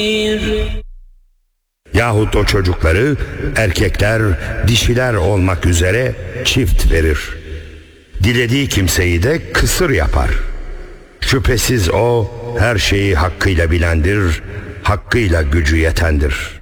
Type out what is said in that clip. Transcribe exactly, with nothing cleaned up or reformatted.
Yahut o çocukları erkekler, dişiler olmak üzere çift verir. Dilediği kimseyi de kısır yapar. Şüphesiz o her şeyi hakkıyla bilendir, hakkıyla gücü yetendir.